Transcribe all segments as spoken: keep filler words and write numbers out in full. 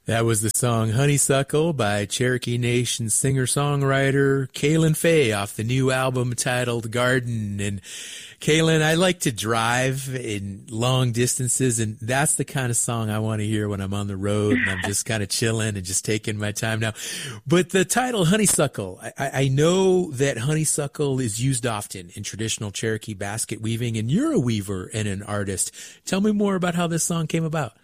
That was the song Honeysuckle by Cherokee Nation singer-songwriter Kaylin Fay off the new album titled Garden. And Kaylin, I like to drive in long distances, and that's the kind of song I want to hear when I'm on the road and I'm just kind of chilling and just taking my time now. But the title Honeysuckle, I, I know that honeysuckle is used often in traditional Cherokee basket weaving, and you're a weaver and an artist. Tell me more about how this song came about.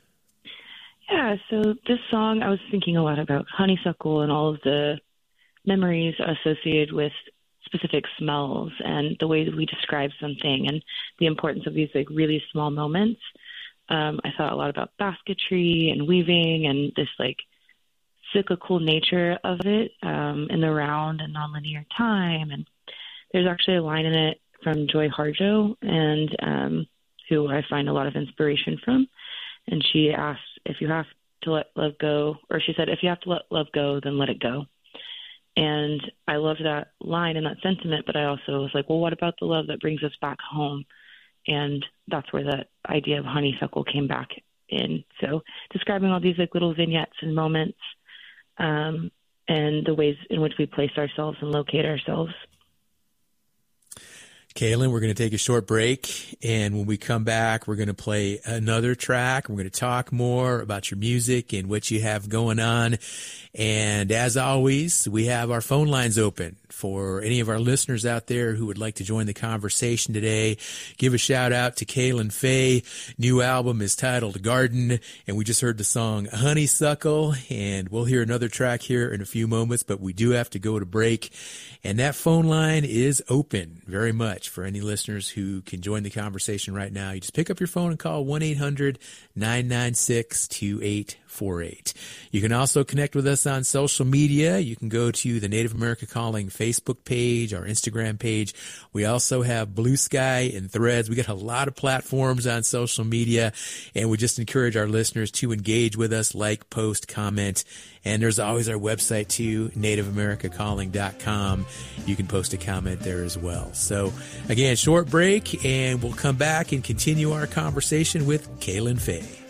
Yeah, so this song, I was thinking a lot about honeysuckle and all of the memories associated with specific smells and the way that we describe something and the importance of these like really small moments. Um, I thought a lot about basketry and weaving and this like cyclical nature of it um, in the round and nonlinear time. And there's actually a line in it from Joy Harjo, and um, who I find a lot of inspiration from. And she asked, if you have to let love go, or she said, if you have to let love go, then let it go. And I loved that line and that sentiment, but I also was like, well, what about the love that brings us back home? And that's where the idea of honeysuckle came back in. So describing all these like little vignettes and moments um, and the ways in which we place ourselves and locate ourselves. Kaylin, we're going to take a short break, and when we come back, we're going to play another track. We're going to talk more about your music and what you have going on. And as always, we have our phone lines open for any of our listeners out there who would like to join the conversation today. Give a shout out to Kaylin Fay. New album is titled Garden, and we just heard the song Honeysuckle, and we'll hear another track here in a few moments, but we do have to go to break. And that phone line is open very much for any listeners who can join the conversation right now. You just pick up your phone and call one eight hundred nine nine six two eight four eight. You can also connect with us on social media. You can go to the Native America Calling Facebook page, our Instagram page. We also have Blue Sky and Threads. We got a lot of platforms on social media, and we just encourage our listeners to engage with us, like, post, comment. And there's always our website too, native america calling dot com. You can post a comment there as well. So again, short break, and we'll come back and continue our conversation with Kaylin Fay.